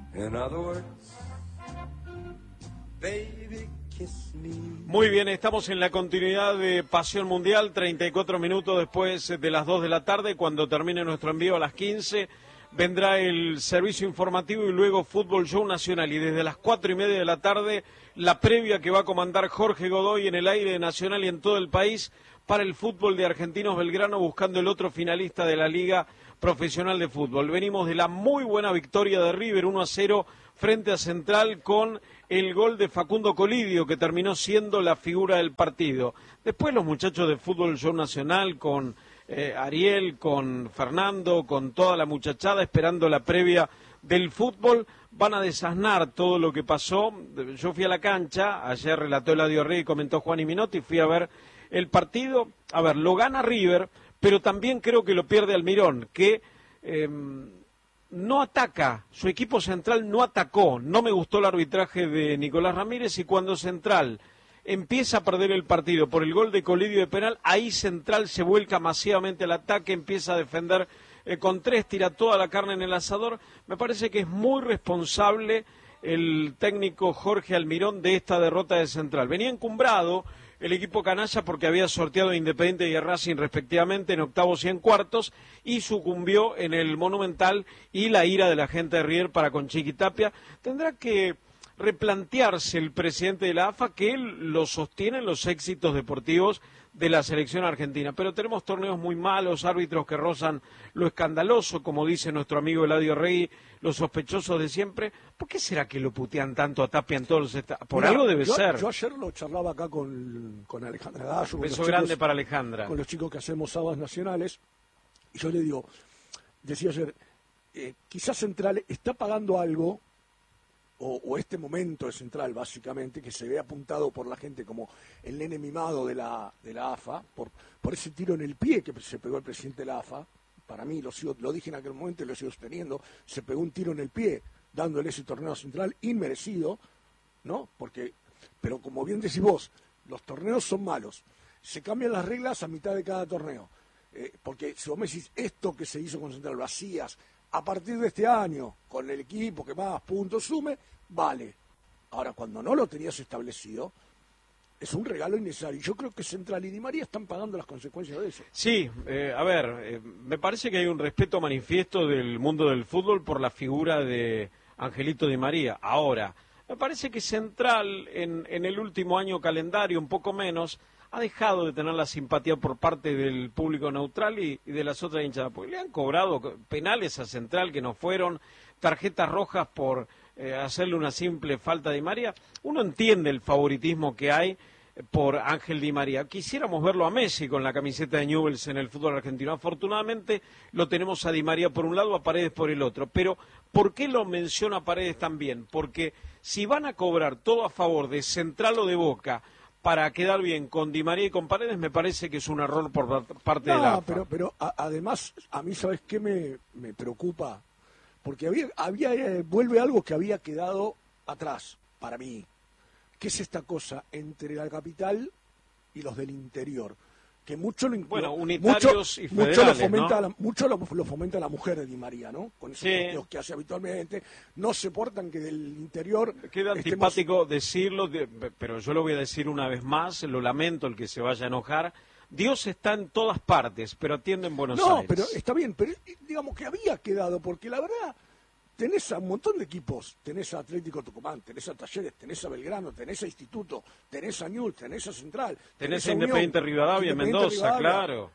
In other words, baby, kiss me. Muy bien, estamos en la continuidad de Pasión Mundial, 34 minutos después de las 2 de la tarde, cuando termine nuestro envío a las 15, vendrá el servicio informativo y luego Fútbol Show Nacional, y desde las 4:30 de la tarde, la previa que va a comandar Jorge Godoy en el aire Nacional y en todo el país para el fútbol de Argentinos Belgrano, buscando el otro finalista de la Liga Profesional de Fútbol. Venimos de la muy buena victoria de River 1-0 frente a Central con el gol de Facundo Colidio, que terminó siendo la figura del partido. Después los muchachos de Fútbol Show Nacional con Ariel, con Fernando, con toda la muchachada esperando la previa del fútbol, van a desasnar todo lo que pasó. Yo fui a la cancha, ayer relató Eladio Rey y comentó Juan y Minotti, fui a ver el partido. A ver, lo gana River, pero también creo que lo pierde Almirón, que no ataca, su equipo Central no atacó. No me gustó el arbitraje de Nicolás Ramírez, y cuando Central empieza a perder el partido por el gol de Colidio de penal, ahí Central se vuelca masivamente al ataque, empieza a defender con tres, tira toda la carne en el asador. Me parece que es muy responsable el técnico Jorge Almirón de esta derrota de Central. Venía encumbrado el equipo canalla porque había sorteado a Independiente y a Racing respectivamente en octavos y en cuartos, y sucumbió en el Monumental, y la ira de la gente de River para con Chiquitapia. Tendrá que replantearse el presidente de la AFA, que él lo sostiene en los éxitos deportivos de la selección argentina, pero tenemos torneos muy malos, árbitros que rozan lo escandaloso, como dice nuestro amigo Eladio Rey, los sospechosos de siempre. ¿Por qué será que lo putean tanto a Tapia en todos los Por Mira, algo debe ser. Yo ayer lo charlaba acá con Alejandra Gallo. Beso grande para Alejandra. Con los chicos que hacemos sábados nacionales, y yo le digo, decía ayer, quizás Central está pagando algo, o este momento de Central, básicamente, que se ve apuntado por la gente como el nene mimado de la AFA, por ese tiro en el pie que se pegó el presidente de la AFA. Para mí, lo dije en aquel momento y lo sigo sosteniendo, se pegó un tiro en el pie, dándole ese torneo a Central inmerecido, ¿no? Pero como bien decís vos, los torneos son malos, se cambian las reglas a mitad de cada torneo, porque si vos me decís esto que se hizo con Central, lo hacías a partir de este año, con el equipo que más puntos sume, vale. Ahora, cuando no lo tenías establecido, es un regalo innecesario. Yo creo que Central y Di María están pagando las consecuencias de eso. Sí, me parece que hay un respeto manifiesto del mundo del fútbol por la figura de Angelito Di María. Ahora, me parece que Central en el último año calendario, un poco menos, ha dejado de tener la simpatía por parte del público neutral y de las otras hinchadas, porque le han cobrado penales a Central que no fueron, tarjetas rojas por hacerle una simple falta a Di María. Uno entiende el favoritismo que hay por Ángel Di María. Quisiéramos verlo a Messi con la camiseta de Newell's en el fútbol argentino. Afortunadamente lo tenemos a Di María por un lado, a Paredes por el otro. Pero ¿por qué lo menciona Paredes también? Porque si van a cobrar todo a favor de Central o de Boca para quedar bien con Di María y con Paredes, me parece que es un error por parte de la AFA. Pero además, a mí, ¿sabes qué me preocupa? Porque vuelve algo que había quedado atrás, para mí, que es esta cosa entre la capital y los del interior, que mucho unitarios y federales, mucho lo fomenta la mujer de Di María, ¿no? Con esos posteos que hace habitualmente, no se portan que del interior. Queda antipático decirlo, pero yo lo voy a decir una vez más, lo lamento el que se vaya a enojar. Dios está en todas partes, pero atiende en Buenos Aires. No, pero está bien, pero digamos que había quedado, porque la verdad, tenés a un montón de equipos, tenés a Atlético Tucumán, tenés a Talleres, tenés a Belgrano, tenés a Instituto, tenés a Newell's, tenés a Central, tenés a Independiente Rivadavia en Mendoza, claro.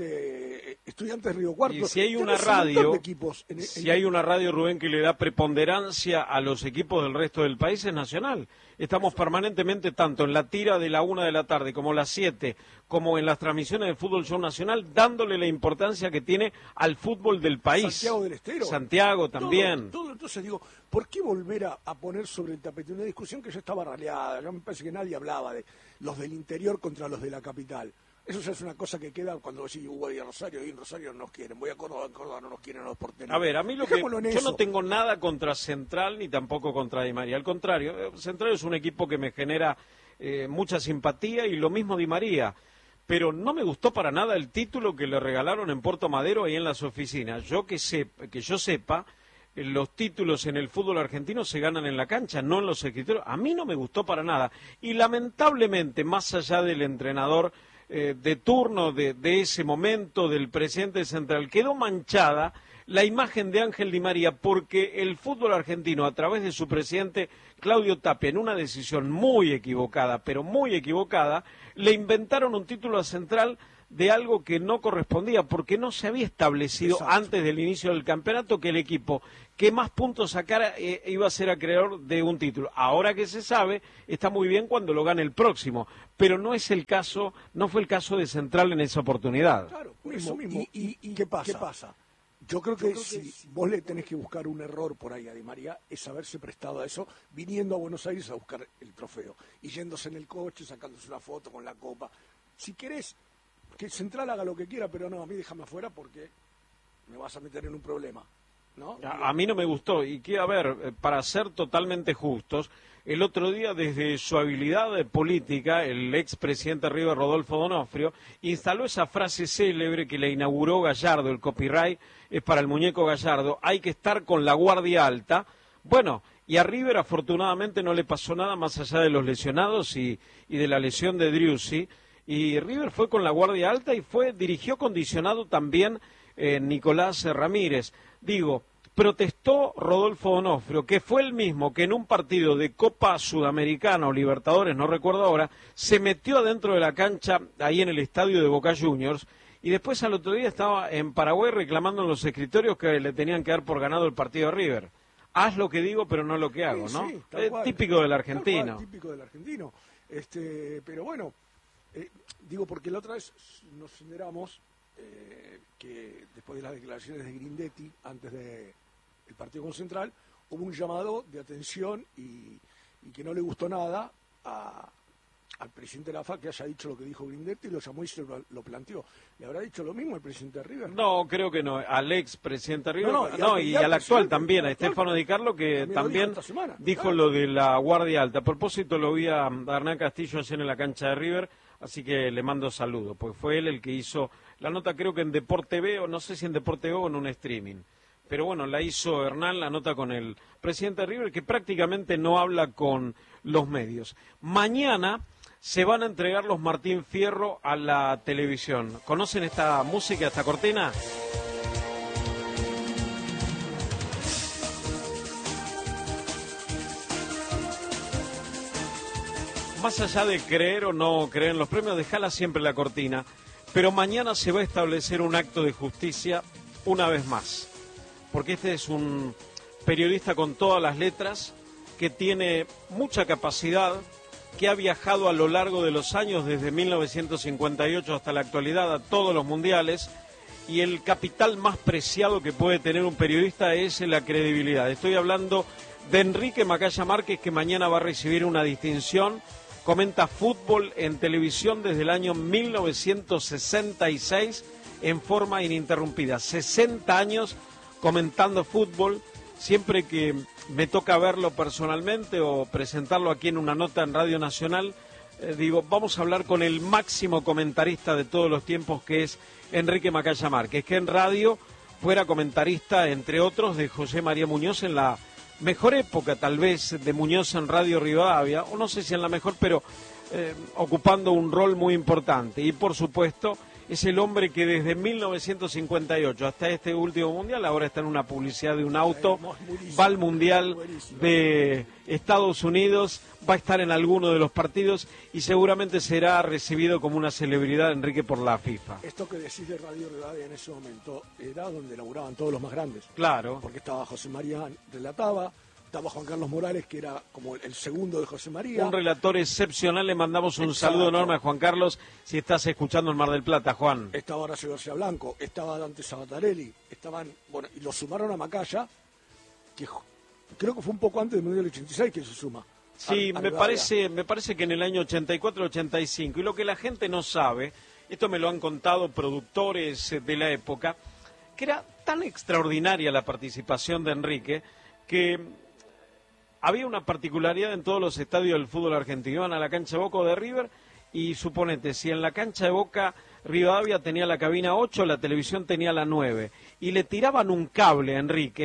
Estudiantes Río Cuarto. Y si hay una radio, hay una radio, Rubén, que le da preponderancia a los equipos del resto del país, es Nacional. Estamos permanentemente tanto en la tira de la 1 de la tarde como las 7, como en las transmisiones de Fútbol Show Nacional, dándole la importancia que tiene al fútbol del país. Santiago del Estero. Santiago también. Todo, entonces digo, ¿por qué volver a poner sobre el tapete una discusión que ya estaba raleada? Ya me parece que nadie hablaba de los del interior contra los de la capital. Eso ya es una cosa que queda cuando decís, voy a Rosario, y en Rosario no nos quieren, voy a Córdoba, en Córdoba no nos quieren los porteños. A ver, a mí yo no tengo nada contra Central ni tampoco contra Di María. Al contrario, Central es un equipo que me genera mucha simpatía, y lo mismo Di María. Pero no me gustó para nada el título que le regalaron en Puerto Madero ahí en las oficinas. Que yo sepa, los títulos en el fútbol argentino se ganan en la cancha, no en los escritorios. A mí no me gustó para nada. Y lamentablemente, más allá del entrenador de turno, de ese momento, del presidente central, quedó manchada la imagen de Ángel Di María, porque el fútbol argentino, a través de su presidente Claudio Tapia, en una decisión muy equivocada, pero muy equivocada, le inventaron un título a Central de algo que no correspondía, porque no se había establecido antes del inicio del campeonato que el equipo que más puntos sacara iba a ser acreedor de un título. Ahora que se sabe, está muy bien cuando lo gane el próximo, pero no es el caso, no fue el caso de Central en esa oportunidad. Claro, eso mismo. ¿Y qué pasa? Yo creo que si vos le tenés que buscar un error por ahí a Di María, es haberse prestado a eso, viniendo a Buenos Aires a buscar el trofeo, y yéndose en el coche, sacándose una foto con la copa. Si querés que Central haga lo que quiera, pero no, a mí déjame afuera porque me vas a meter en un problema, ¿no? A mí no me gustó, y que, a ver, para ser totalmente justos, el otro día, desde su habilidad política, el expresidente River, Rodolfo D'Onofrio, instaló esa frase célebre que le inauguró Gallardo, el copyright es para el muñeco Gallardo: hay que estar con la guardia alta. Bueno, y a River afortunadamente no le pasó nada más allá de los lesionados y de la lesión de Driussi, y River fue con la guardia alta y dirigió condicionado también Nicolás Ramírez. Digo, protestó Rodolfo D'Onofrio, que fue el mismo que en un partido de Copa Sudamericana o Libertadores, no recuerdo ahora, se metió adentro de la cancha, ahí en el estadio de Boca Juniors, y después al otro día estaba en Paraguay reclamando en los escritorios que le tenían que dar por ganado el partido de River. Haz lo que digo, pero no lo que hago, ¿no? Sí, típico del argentino. Tal cual, típico del argentino. Pero bueno, digo, porque la otra vez nos enteramos que después de las declaraciones de Grindetti, antes del partido con Central, hubo un llamado de atención y que no le gustó nada al presidente de la AFA que haya dicho lo que dijo Grindetti, lo llamó y se lo planteó. ¿Le habrá dicho lo mismo al presidente de River? No, creo que no. Al ex presidente de River, y al actual también, a Stefano Di Carlo, que también dijo lo de la guardia alta. A propósito, lo vi a Hernán Castillo ayer en la cancha de River, así que le mando saludos, pues fue él el que hizo la nota, creo que en Deporte B, o no sé si en Deporte B o en un streaming. Pero bueno, la hizo Hernán, la nota con el presidente de River, que prácticamente no habla con los medios. Mañana se van a entregar los Martín Fierro a la televisión. ¿Conocen esta música, esta cortina? Más allá de creer o no creer en los premios, dejala siempre la cortina. Pero mañana se va a establecer un acto de justicia una vez más. Porque este es un periodista con todas las letras, que tiene mucha capacidad, que ha viajado a lo largo de los años, desde 1958 hasta la actualidad, a todos los mundiales, y el capital más preciado que puede tener un periodista es la credibilidad. Estoy hablando de Enrique Macaya Márquez, que mañana va a recibir una distinción. Comenta fútbol en televisión desde el año 1966 en forma ininterrumpida. 60 años comentando fútbol. Siempre que me toca verlo personalmente o presentarlo aquí en una nota en Radio Nacional, digo, vamos a hablar con el máximo comentarista de todos los tiempos, que es Enrique Macaya Márquez, que en radio fuera comentarista, entre otros, de José María Muñoz en la mejor época, tal vez, de Muñoz en Radio Rivadavia, o no sé si en la mejor, pero ocupando un rol muy importante. Y, por supuesto, es el hombre que desde 1958 hasta este último mundial, ahora está en una publicidad de un auto, va al mundial de Estados Unidos, va a estar en alguno de los partidos y seguramente será recibido como una celebridad, Enrique, por la FIFA. Esto que decís de Radio Rivadavia en ese momento era donde laburaban todos los más grandes. Claro. Porque estaba José María, relataba, estaba Juan Carlos Morales, que era como el segundo de José María. Un relator excepcional, le mandamos un saludo enorme a Juan Carlos, si estás escuchando en Mar del Plata, Juan. Estaba Horacio García Blanco, estaba Dante Sabatarelli, y lo sumaron a Macaya, que creo que fue un poco antes del Mundial 86 que se suma. Sí, me parece que en el año 84-85, y lo que la gente no sabe, esto me lo han contado productores de la época, que era tan extraordinaria la participación de Enrique, que había una particularidad en todos los estadios del fútbol argentino. Iban a la cancha de Boca o de River y suponete, si en la cancha de Boca Rivadavia tenía la cabina 8, la televisión tenía la 9, y le tiraban un cable a Enrique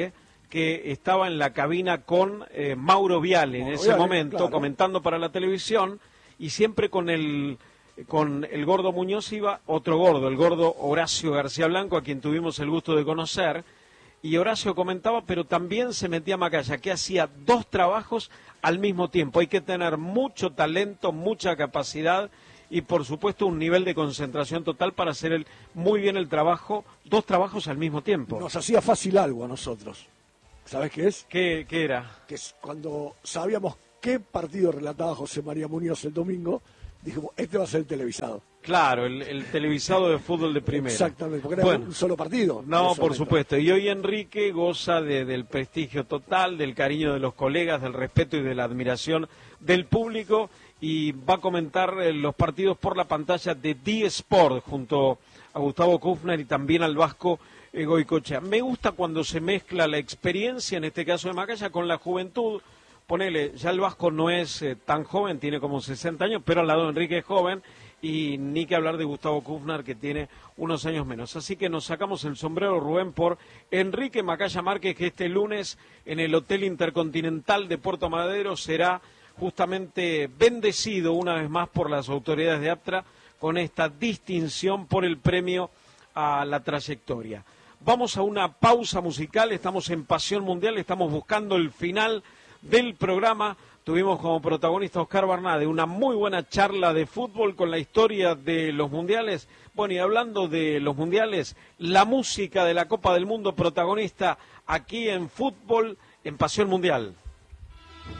que estaba en la cabina con Mauro Viale en ese momento, claro, comentando para la televisión, y siempre con el gordo Muñoz iba otro gordo, el gordo Horacio García Blanco, a quien tuvimos el gusto de conocer, y Horacio comentaba, pero también se metía Macaya, que hacía 2 trabajos al mismo tiempo. Hay que tener mucho talento, mucha capacidad y, por supuesto, un nivel de concentración total para hacer muy bien el trabajo, 2 trabajos al mismo tiempo. Nos hacía fácil algo a nosotros. ¿Sabes qué es? ¿Qué era? Que es cuando sabíamos qué partido relataba José María Muñoz el domingo, dijimos, este va a ser el televisado. Claro, el televisado de fútbol de primera. Exactamente, porque era un solo partido. No, por supuesto. Y hoy Enrique goza del prestigio total, del cariño de los colegas, del respeto y de la admiración del público, y va a comentar los partidos por la pantalla de D-Sport junto a Gustavo Kufner y también al vasco Goicoechea. Me gusta cuando se mezcla la experiencia, en este caso de Macaya, con la juventud. Ponele, ya el vasco no es tan joven, tiene como 60 años, pero al lado de Enrique es joven, y ni que hablar de Gustavo Kufner, que tiene unos años menos. Así que nos sacamos el sombrero, Rubén, por Enrique Macaya Márquez, que este lunes en el Hotel Intercontinental de Puerto Madero será justamente bendecido una vez más por las autoridades de APTRA con esta distinción por el premio a la trayectoria. Vamos a una pausa musical, estamos en Pasión Mundial, estamos buscando el final del programa. Tuvimos como protagonista a Oscar Barnade, una muy buena charla de fútbol con la historia de los mundiales. Bueno, y hablando de los mundiales, la música de la Copa del Mundo protagonista aquí en Fútbol en Pasión Mundial.